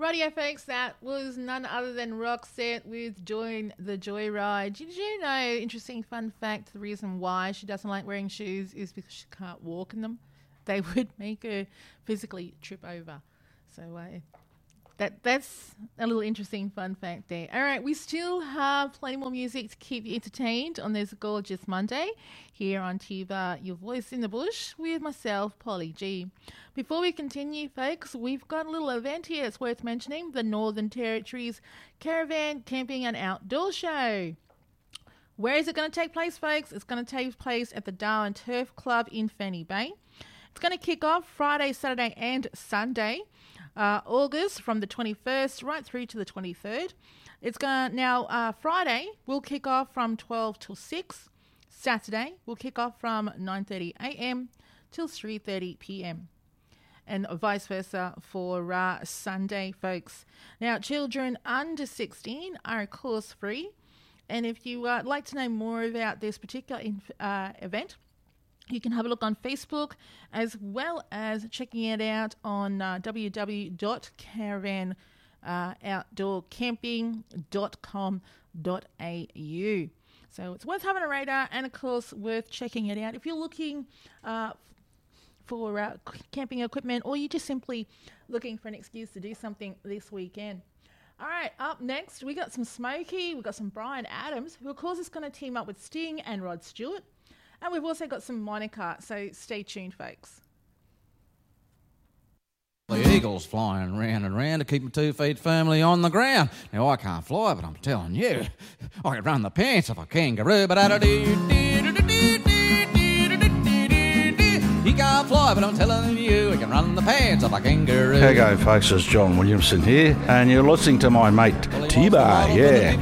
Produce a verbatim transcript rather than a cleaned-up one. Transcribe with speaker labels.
Speaker 1: Radio folks, that was none other than Roxette with Join the Joyride. Did you know, interesting fun fact, the reason why she doesn't like wearing shoes is because she can't walk in them. They would make her physically trip over. So uh, that that's a little interesting fun fact there. All right, we still have plenty more music to keep you entertained on this gorgeous Monday here on Tiva, your voice in the bush, with myself, Polly G. Before we continue, folks, we've got a little event here that's worth mentioning, the Northern Territories Caravan Camping and Outdoor Show. Where is it going to take place, folks? It's going to take place at the Darwin Turf Club in Fanny Bay. It's going to kick off Friday, Saturday and Sunday, uh, August from the twenty-first right through to the twenty-third. It's going to, now uh, Friday will kick off from twelve till six. Saturday will kick off from nine thirty a.m. till three thirty p.m. and vice versa for uh, Sunday, folks. Now, children under sixteen are, of course, free. And if you uh, like to know more about this particular inf- uh, event, you can have a look on Facebook as well as checking it out on uh, w w w dot caravan outdoor camping dot com dot a u. So it's worth having a radar and, of course, worth checking it out. If you're looking uh, for uh, camping equipment or you're just simply looking for an excuse to do something this weekend. All right, up next, we got some Smokey, we've got some Bryan Adams, who, of course, is going to team up with Sting and Rod Stewart. And we've also got some Monica, so stay tuned, folks.
Speaker 2: The eagle's flying round and round to keep my two feet firmly on the ground. Now, I can't fly, but I'm telling you, I can run the pants of a kangaroo. But he can't fly, but I'm telling you, he can run the pants of a kangaroo.
Speaker 3: How go, folks? It's John Williamson here, and you're listening to my mate T-Bar, yeah.